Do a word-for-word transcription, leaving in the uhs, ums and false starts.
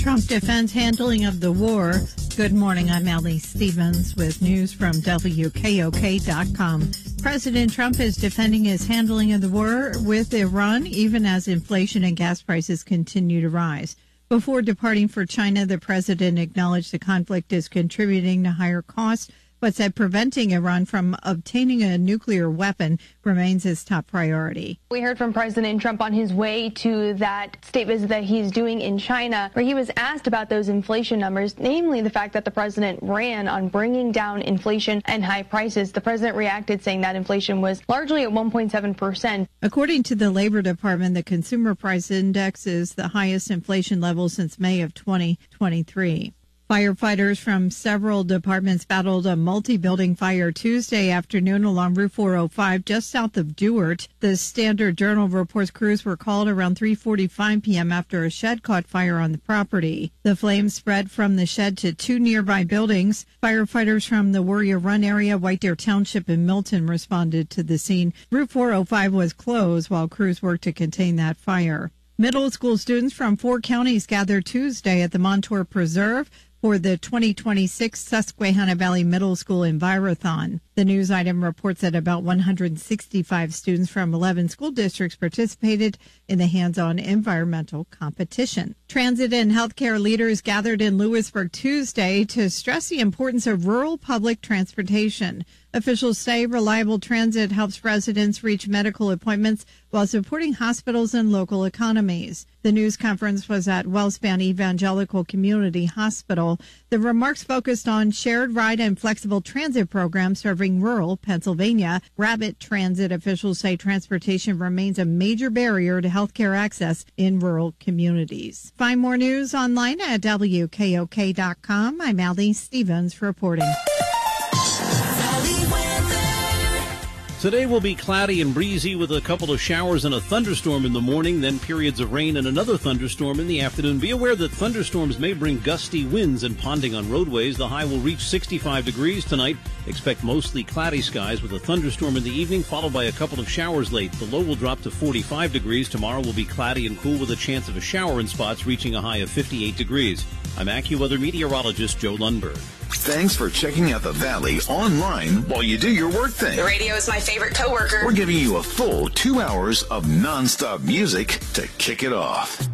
Trump defends handling of the war. Good morning, I'm Allie Stevens with news from W K O K dot com. President Trump is defending his handling of the war with Iran, even as inflation and gas prices continue to rise. Before departing for China, the president acknowledged the conflict is contributing to higher costs, but said preventing Iran from obtaining a nuclear weapon remains his top priority. We heard from President Trump on his way to that state visit that he's doing in China, where he was asked about those inflation numbers, namely the fact that the president ran on bringing down inflation and high prices. The president reacted saying that inflation was largely at one point seven percent. According to the Labor Department, the Consumer Price Index is the highest inflation level since May of twenty twenty-three. Firefighters from several departments battled a multi-building fire Tuesday afternoon along Route four oh five just south of Dewart. The Standard Journal reports crews were called around three forty-five p.m. after a shed caught fire on the property. The flames spread from the shed to two nearby buildings. Firefighters from the Warrior Run area, White Deer Township, and Milton responded to the scene. Route four oh five was closed while crews worked to contain that fire. Middle school students from four counties gathered Tuesday at the Montour Preserve for the twenty twenty-six Susquehanna Valley Middle School Envirothon. The news item reports that about one hundred sixty-five students from eleven school districts participated in the hands-on environmental competition. Transit and healthcare leaders gathered in Lewisburg Tuesday to stress the importance of rural public transportation. Officials say reliable transit helps residents reach medical appointments while supporting hospitals and local economies. The news conference was at Wellspan Evangelical Community Hospital. The remarks focused on shared ride and flexible transit programs serving rural Pennsylvania. Rapid Transit officials say transportation remains a major barrier to healthcare access in rural communities. Find more news online at W K O K dot com. I'm Allie Stevens reporting. Today will be cloudy and breezy with a couple of showers and a thunderstorm in the morning, then periods of rain and another thunderstorm in the afternoon. Be aware that thunderstorms may bring gusty winds and ponding on roadways. The high will reach sixty-five degrees tonight. Expect mostly cloudy skies with a thunderstorm in the evening, followed by a couple of showers late. The low will drop to forty-five degrees. Tomorrow will be cloudy and cool with a chance of a shower in spots, reaching a high of fifty-eight degrees. I'm AccuWeather meteorologist Joe Lundberg. Thanks for checking out the Valley online while you do your work thing. The radio is my favorite coworker. We're giving you a full two hours of nonstop music to kick it off.